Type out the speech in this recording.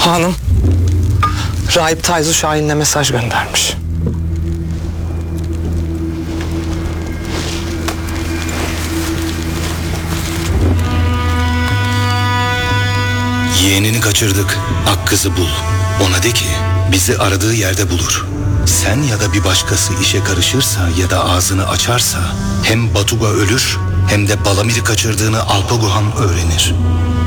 Hanım, Rahip Tayzu Şahin'le mesaj göndermiş. Yeğenini kaçırdık. Akkız'ı bul. Ona de ki bizi aradığı yerde bulur. Sen ya da bir başkası işe karışırsa ya da ağzını açarsa hem Batuga ölür hem de Balamir'i kaçırdığını Alpaguhan öğrenir.